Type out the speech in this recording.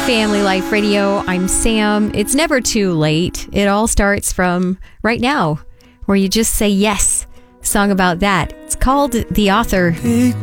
Family Life Radio. I'm Sam. It's never too late. It all starts from right now, where you just say yes. Song about that. It's called The Author. Take